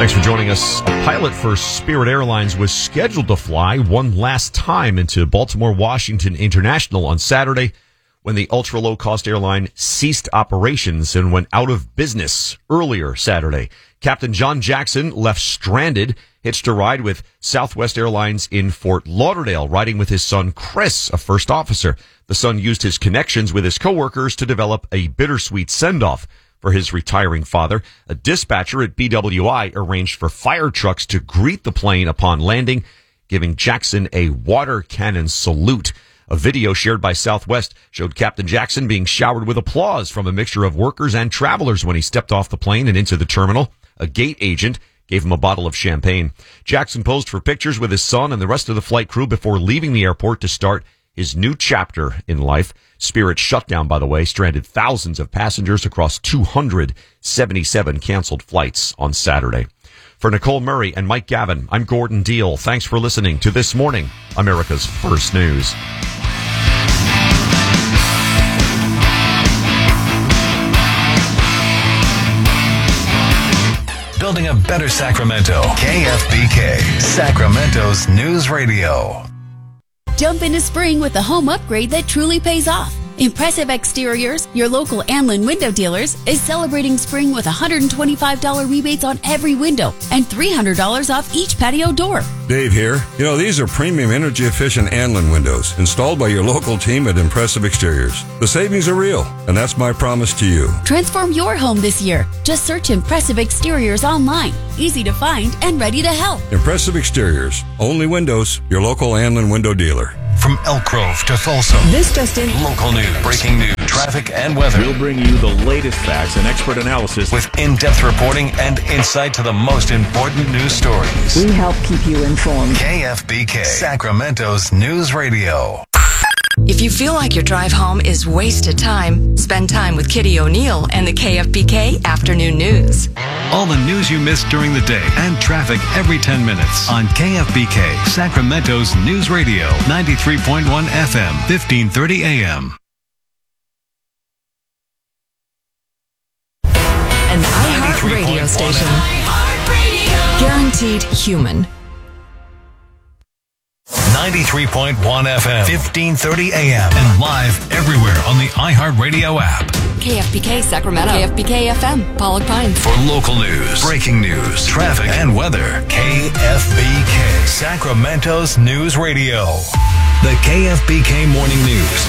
Thanks for joining us. A pilot for Spirit Airlines was scheduled to fly one last time into Baltimore Washington International on Saturday when the ultra-low-cost airline ceased operations and went out of business earlier Saturday. Captain John Jackson left stranded, hitched a ride with Southwest Airlines in Fort Lauderdale, riding with his son Chris, a first officer. The son used his connections with his coworkers to develop a bittersweet send-off for his retiring father. A dispatcher at BWI arranged for fire trucks to greet the plane upon landing, giving Jackson a water cannon salute. A video shared by Southwest showed Captain Jackson being showered with applause from a mixture of workers and travelers when he stepped off the plane and into the terminal. A gate agent gave him a bottle of champagne. Jackson posed for pictures with his son and the rest of the flight crew before leaving the airport to start his new chapter in life. Spirit's shutdown, by the way, stranded thousands of passengers across 277 canceled flights on Saturday. For Nicole Murray and Mike Gavin, I'm Gordon Deal. Thanks for listening to This Morning, America's First News. Building a better Sacramento. KFBK, Sacramento's news radio. Jump into spring with a home upgrade that truly pays off. Impressive Exteriors, your local Anlin window dealers, is celebrating spring with $125 rebates on every window and $300 off each patio door. Dave here. You know, these are premium energy efficient Anlin windows installed by your local team at Impressive Exteriors. The savings are real, and that's my promise to you. Transform your home this year. Just search Impressive Exteriors online. Easy to find and ready to help. Impressive Exteriors. Only windows. Your local Anlin window dealer. From Elk Grove to Folsom. This just in. Local news, breaking news, traffic, and weather. We'll bring you the latest facts and expert analysis with in-depth reporting and insight to the most important news stories. We help keep you informed. KFBK, Sacramento's news radio. If you feel like your drive home is wasted time, spend time with Kitty O'Neill and the KFBK Afternoon News. All the news you missed during the day and traffic every 10 minutes on KFBK, Sacramento's News Radio, 93.1 FM, 1530 AM. An iHeart radio station. Guaranteed human. 93.1 FM, 1530 AM, And live everywhere on the iHeartRadio app. KFBK Sacramento. KFBK FM, Pollock Pines. for local news, breaking news, traffic, and weather. KFBK, Sacramento's news radio. The KFBK Morning News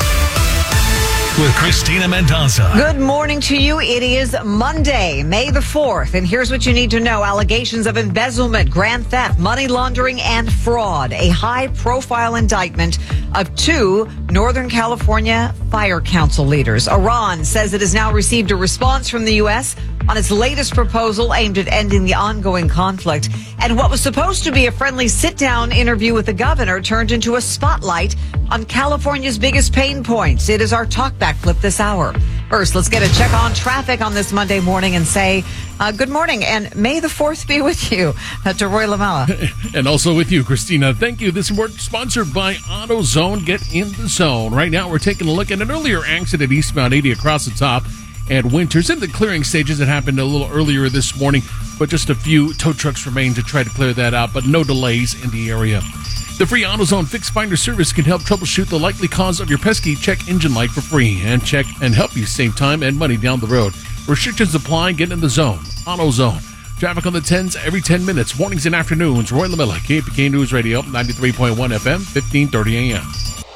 with Christina Mendoza. Good morning to you. It is Monday, May the 4th, and here's what you need to know. Allegations of embezzlement, grand theft, money laundering, and fraud. A high-profile indictment of two Northern California Fire Council leaders. Iran says it has now received a response from the U.S. on its latest proposal aimed at ending the ongoing conflict. And what was supposed to be a friendly sit-down interview with the governor turned into a spotlight on California's biggest pain points. It is our talkback flip this hour. First, let's get a check on traffic on this Monday morning and say good morning and May the 4th be with you. To Roy Lamella. And also with you, Christina. Thank you. This report sponsored by AutoZone. Get in the zone. Right now, we're taking a look at an earlier accident eastbound 80 across the top at Winters in the clearing stages. It happened a little earlier this morning, but just a few tow trucks remain to try to clear that out, but no delays in the area. The free AutoZone Fix Finder service can help troubleshoot the likely cause of your pesky check engine light for free and check and help you save time and money down the road. Restrictions apply. Get in the zone. AutoZone. Traffic on the 10s every 10 minutes. Mornings and afternoons. Roy Lamella, KFBK News Radio, 93.1 FM, 1530 AM.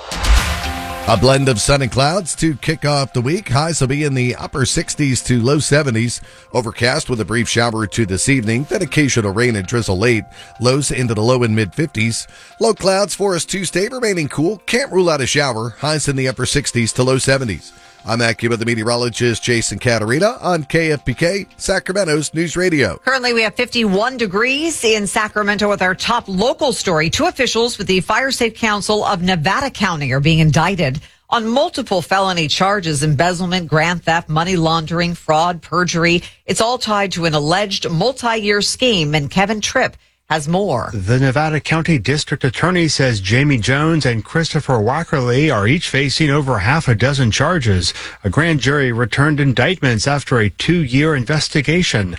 A blend of sun and clouds to kick off the week. Highs will be in the upper 60s to low 70s. Overcast with a brief shower or two this evening, then occasional rain and drizzle late. Lows into the low and mid 50s. Low clouds for us Tuesday, remaining cool. Can't rule out a shower. Highs in the upper 60s to low 70s. I'm AccuWeather the meteorologist Jason Caterina on KFBK, Sacramento's News Radio. Currently, we have 51 degrees in Sacramento with our top local story. Two officials with the Fire Safe Council of Nevada County are being indicted on multiple felony charges: embezzlement, grand theft, money laundering, fraud, perjury. It's all tied to an alleged multi-year scheme, and Kevin Tripp has more. The Nevada County District Attorney says Jamie Jones and Christopher Wackerly are each facing over half a dozen charges. A grand jury returned indictments after a 2-year investigation.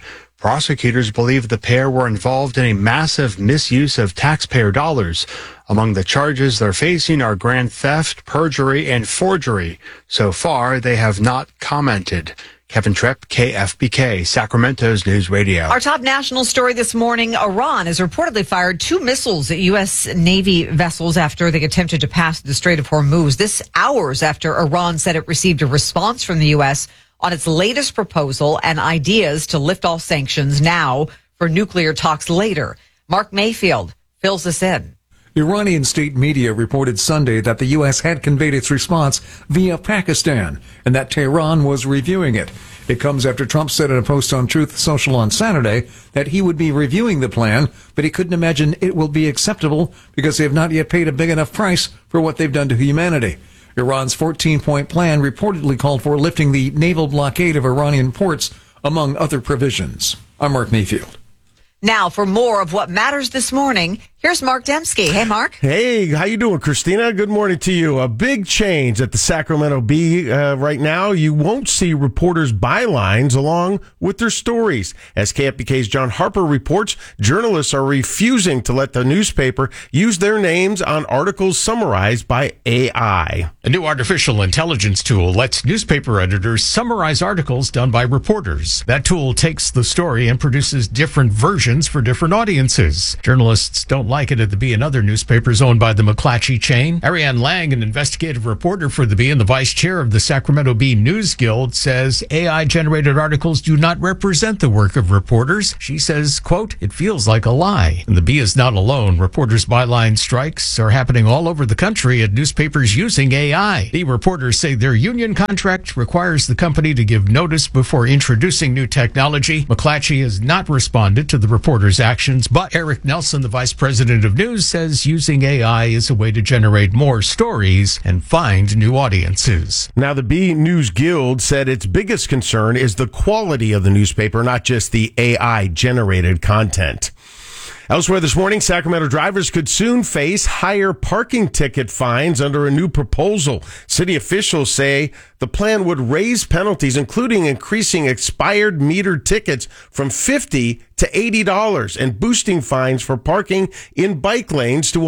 Prosecutors believe the pair were involved in a massive misuse of taxpayer dollars. Among the charges they're facing are grand theft, perjury, and forgery. So far, they have not commented. Kevin Tripp, KFBK, Sacramento's News Radio. Our top national story this morning, Iran has reportedly fired 2 missiles at U.S. Navy vessels after they attempted to pass the Strait of Hormuz. This hours after Iran said it received a response from the U.S. on its latest proposal and ideas to lift all sanctions now for nuclear talks later. Mark Mayfield fills us in. Iranian state media reported Sunday that the U.S. had conveyed its response via Pakistan and that Tehran was reviewing it. It comes after Trump said in a post on Truth Social on Saturday that he would be reviewing the plan, but he couldn't imagine it will be acceptable because they have not yet paid a big enough price for what they've done to humanity. Iran's 14-point plan reportedly called for lifting the naval blockade of Iranian ports, among other provisions. I'm Mark Mayfield. Now, for more of what matters this morning, here's Mark Dembski. Hey, Mark. Hey, how you doing, Christina? Good morning to you. A big change at the Sacramento Bee right now. You won't see reporters' bylines along with their stories. As KFBK's John Harper reports, journalists are refusing to let the newspaper use their names on articles summarized by AI. A new artificial intelligence tool lets newspaper editors summarize articles done by reporters. That tool takes the story and produces different versions for different audiences. Journalists don't like it at the Bee and other newspapers owned by the McClatchy chain. Ariane Lang, an investigative reporter for the Bee and the vice chair of the Sacramento Bee News Guild, says AI-generated articles do not represent the work of reporters. She says, quote, "It feels like a lie." And the Bee is not alone. Reporters' byline strikes are happening all over the country at newspapers using AI. Bee reporters say their union contract requires the company to give notice before introducing new technology. McClatchy has not responded to the reporters' actions, but Eric Nelson, the vice president of news, says using AI is a way to generate more stories and find new audiences. Now, the Bee News Guild said its biggest concern is the quality of the newspaper, not just the AI-generated content. Elsewhere this morning, Sacramento drivers could soon face higher parking ticket fines under a new proposal. City officials say the plan would raise penalties, including increasing expired metered tickets from $50 to $80 and boosting fines for parking in bike lanes to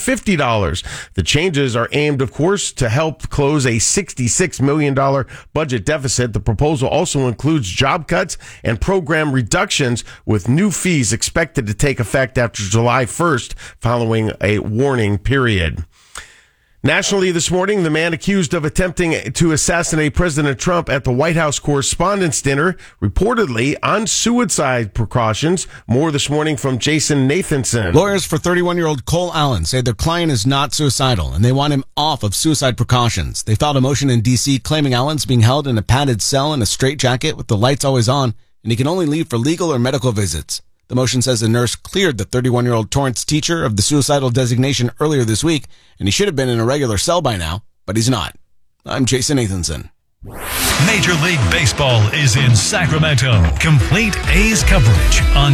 $150. The changes are aimed, of course, to help close a $66 million budget deficit. The proposal also includes job cuts and program reductions, with new fees expected to take effect after July 1st, following a warning period. Nationally this morning, the man accused of attempting to assassinate President Trump at the White House Correspondents' Dinner, reportedly on suicide precautions. More this morning from Jason Nathanson. Lawyers for 31-year-old Cole Allen say their client is not suicidal, and they want him off of suicide precautions. They filed a motion in D.C. claiming Allen's being held in a padded cell in a straitjacket with the lights always on, and he can only leave for legal or medical visits. The motion says the nurse cleared the 31-year-old Torrance teacher of the suicidal designation earlier this week, and he should have been in a regular cell by now, but he's not. I'm Jason Nathanson. Major League Baseball is in Sacramento. Complete A's coverage on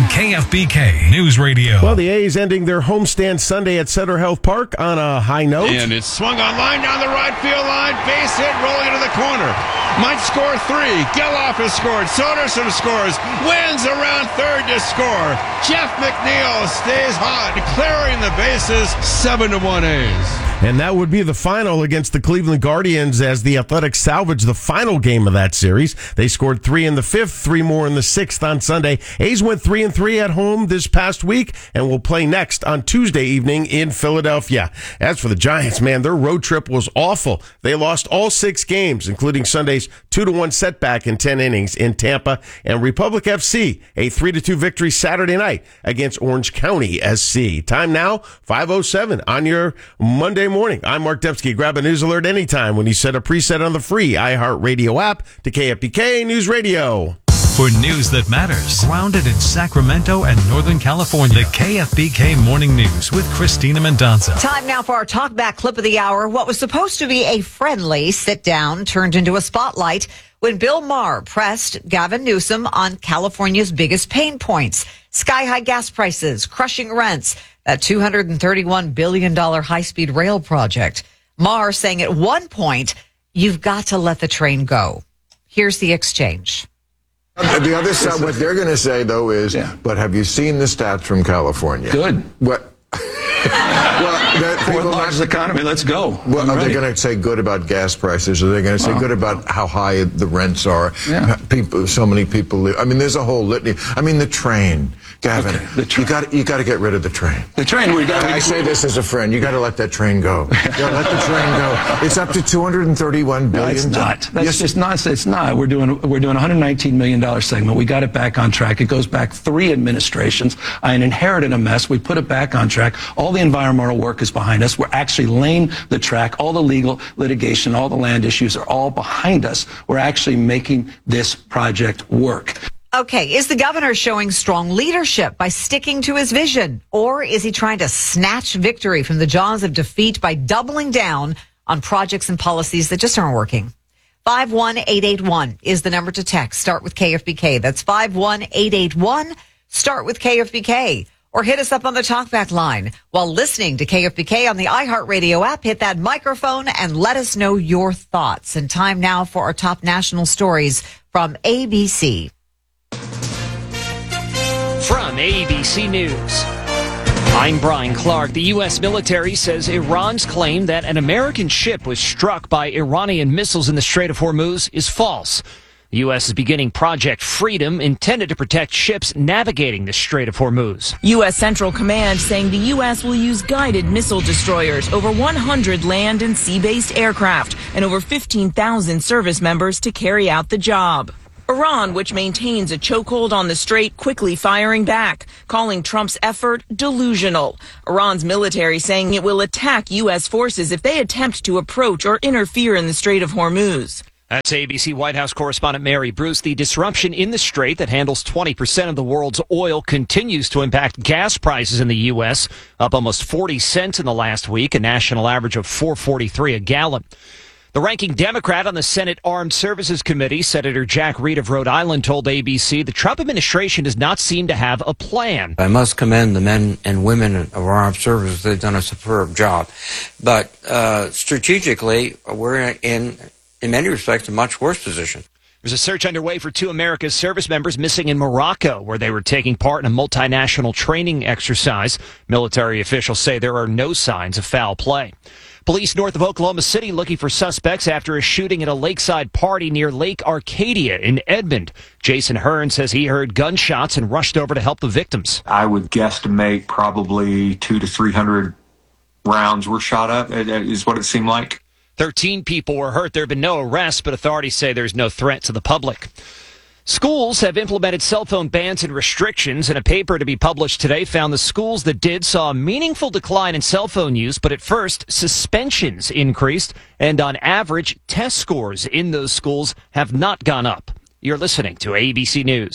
KFBK News Radio. Well, the A's ending their homestand Sunday at Sutter Health Park on a high note. And it's swung on line down the right field line. Base hit rolling into the corner. Might score 3. Geloff has scored. Soderson scores. Wins around third to score. Jeff McNeil stays hot, clearing the bases. 7-1 A's. And that would be the final against the Cleveland Guardians as the Athletics salvaged the final game of that series. They scored 3 in the 5th, 3 more in the 6th on Sunday. A's went 3-3 at home this past week and will play next on Tuesday evening in Philadelphia. As for the Giants, man, their road trip was awful. They lost all 6 games, including Sunday's 2-1 setback in 10 innings in Tampa, and Republic FC, a 3-2 victory Saturday night against Orange County SC. Time now, 5:07 on your Monday morning. I'm Mark Dembski. Grab a news alert anytime when you set a preset on the free iHeartRadio app to KFBK News Radio. For news that matters, grounded in Sacramento and Northern California, the KFBK Morning News with Christina Mendonza. Time now for our talkback clip of the hour. What was supposed to be a friendly sit-down turned into a spotlight when Bill Maher pressed Gavin Newsom on California's biggest pain points: sky-high gas prices, crushing rents, that $231 billion high-speed rail project. Maher saying at one point, you've got to let the train go. Here's the exchange. The other side, what they're going to say, though, is, but have you seen the stats from California? Good. What? Fourth largest economy, let's go. Well, are they going to say good about gas prices? Are they going to say good about how high the rents are? Yeah. So many people live. I mean, there's a whole litany. I mean, the train. Gavin, you got to get rid of the train. The train, I say this as a friend. You got to let that train go. You got to let the train go. It's up to $231 billion. No, it's not. That's just nonsense. It's not. We're doing a $119 million segment. We got it back on track. It goes back 3 administrations. I inherited a mess. We put it back on track. All the environmental work is behind us. We're actually laying the track. All the legal litigation, all the land issues are all behind us. We're actually making this project work. Okay, is the governor showing strong leadership by sticking to his vision? Or is he trying to snatch victory from the jaws of defeat by doubling down on projects and policies that just aren't working? 51881 is the number to text. Start with KFBK. That's 51881. Start with KFBK. Or hit us up on the talkback line. While listening to KFBK on the iHeartRadio app, hit that microphone and let us know your thoughts. And time now for our top national stories from ABC. From ABC News, I'm Brian Clark. The U.S. military says Iran's claim that an American ship was struck by Iranian missiles in the Strait of Hormuz is false. The U.S. is beginning Project Freedom, intended to protect ships navigating the Strait of Hormuz. U.S. Central Command saying the U.S. will use guided missile destroyers, over 100 land and sea-based aircraft, and over 15,000 service members to carry out the job. Iran, which maintains a chokehold on the strait, quickly firing back, calling Trump's effort delusional. Iran's military saying it will attack U.S. forces if they attempt to approach or interfere in the Strait of Hormuz. That's ABC White House correspondent Mary Bruce. The disruption in the strait that handles 20% of the world's oil continues to impact gas prices in the U.S., up almost 40 cents in the last week, a national average of $4.43 a gallon. The ranking Democrat on the Senate Armed Services Committee, Senator Jack Reed of Rhode Island, told ABC the Trump administration does not seem to have a plan. I must commend the men and women of our armed services. They've done a superb job. But strategically, we're in many respects, a much worse position. There's a search underway for 2 America's service members missing in Morocco, where they were taking part in a multinational training exercise. Military officials say there are no signs of foul play. Police north of Oklahoma City looking for suspects after a shooting at a lakeside party near Lake Arcadia in Edmond. Jason Hearn says he heard gunshots and rushed over to help the victims. I would guesstimate probably 200 to 300 rounds were shot up, is what it seemed like. 13 people were hurt. There have been no arrests, but authorities say there's no threat to the public. Schools have implemented cell phone bans and restrictions, and a paper to be published today found the schools that did saw a meaningful decline in cell phone use, but at first, suspensions increased, and on average, test scores in those schools have not gone up. You're listening to ABC News.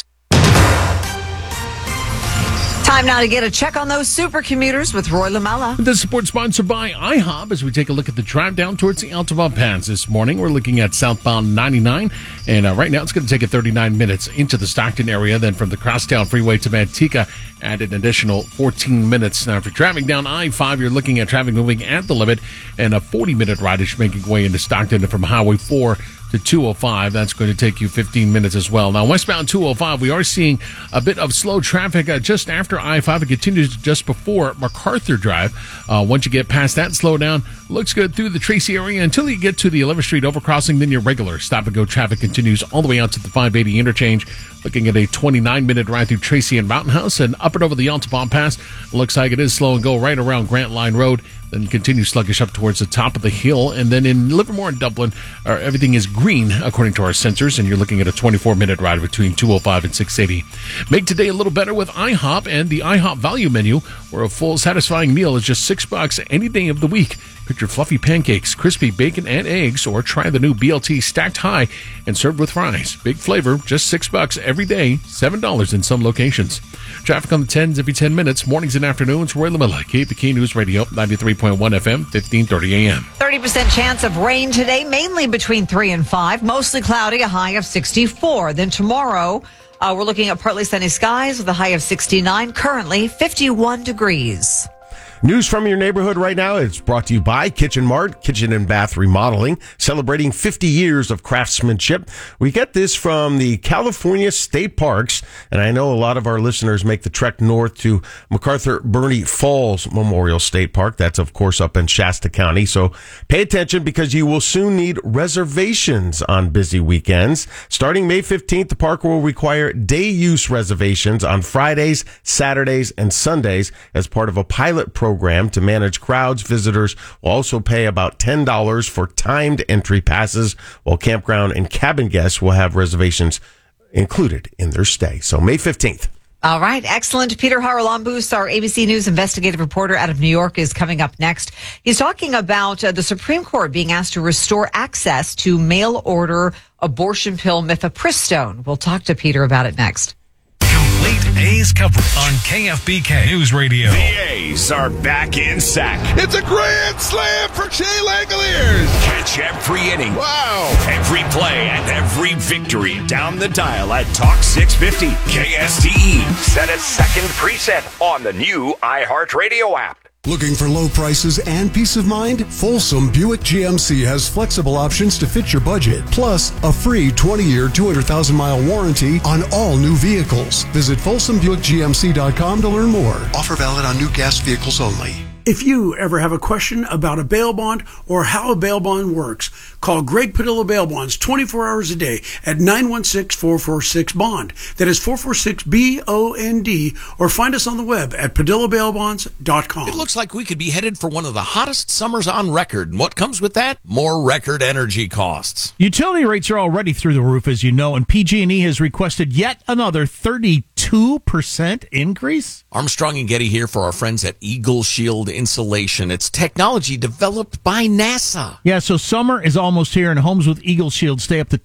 Time now to get a check on those supercommuters with Roy Lamella. This support sponsored by IHOP as we take a look at the drive down towards the Altavia Pass this morning. We're looking at southbound 99, and right now it's going to take 39 minutes into the Stockton area. Then from the Crosstown Freeway to Manteca, add an additional 14 minutes. Now, if you're traveling down I-5, you're looking at traffic moving at the limit, and a 40-minute ride is making way into Stockton from Highway 4 to 205. That's going to take you 15 minutes as well. Now, westbound 205, we are seeing a bit of slow traffic just after I-5. It continues just before MacArthur Drive. Once you get past that slowdown, looks good through the Tracy area until you get to the 11th Street overcrossing. Then your regular stop-and-go traffic continues all the way out to the 580 interchange. Looking at a 29-minute ride through Tracy and Mountain House and up and over the Altavia Pass. Looks like it is slow and go right around Grant Line Road. Then continue sluggish up towards the top of the hill. And then in Livermore and Dublin, everything is green according to our sensors. And you're looking at a 24-minute ride between 205 and 680. Make today a little better with IHOP and the IHOP value menu, where a full satisfying meal is just $6 any day of the week. Picture fluffy pancakes, crispy bacon and eggs, or try the new BLT stacked high and served with fries. Big flavor, just $6 every day, $7 in some locations. Traffic on the 10s every 10 minutes, mornings and afternoons. Roy Lamella, KFBK News Radio, 93.1 FM, 1530 AM. 30% chance of rain today, mainly between 3 and 5. Mostly cloudy, a high of 64. Then tomorrow, we're looking at partly sunny skies with a high of 69. Currently, 51 degrees. News from your neighborhood right now is brought to you by Kitchen Mart, Kitchen and Bath Remodeling, celebrating 50 years of craftsmanship. We get this from the California State Parks, and I know a lot of our listeners make the trek north to MacArthur Burney Falls Memorial State Park. That's, of course, up in Shasta County. So pay attention because you will soon need reservations on busy weekends. Starting May 15th, the park will require day-use reservations on Fridays, Saturdays, and Sundays as part of a pilot program to manage crowds. Visitors will also pay about $10 for timed entry passes, while campground and cabin guests will have reservations included in their stay. So May 15th. All right. Excellent. Peter Haralambous, our ABC News investigative reporter out of New York, is coming up next. He's talking about the Supreme Court being asked to restore access to mail-order abortion pill mifepristone. We'll talk to Peter about it next. Complete A's coverage on KFBK News Radio. The A's are back in sack. It's a grand slam for Shea Langoliers. Catch every inning. Wow. Every play and every victory down the dial at Talk 650 KSTE. Set a second preset on the new iHeartRadio app. Looking for low prices and peace of mind? Folsom Buick GMC has flexible options to fit your budget, plus a free 20-year, 200,000-mile warranty on all new vehicles. Visit FolsomBuickGMC.com to learn more. Offer valid on new gas vehicles only. If you ever have a question about a bail bond or how a bail bond works, call Greg Padilla Bail Bonds 24 hours a day at 916-446-BOND. That is 446-BOND, or find us on the web at PadillaBailBonds.com. It looks like we could be headed for one of the hottest summers on record. And what comes with that? More record energy costs. Utility rates are already through the roof, as you know, and PG&E has requested yet another 32% increase. Armstrong and Getty here for our friends at Eagle Shield Insulation. It's technology developed by NASA. Yeah, so summer is almost here, and homes with Eagle Shield stay up to